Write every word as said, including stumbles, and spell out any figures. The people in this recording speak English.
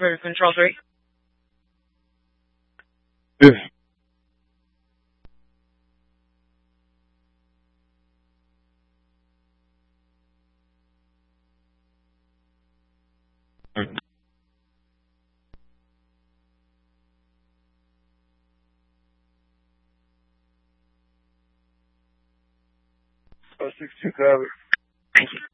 for control three. Yes. Oh, six two, got it. Thank you.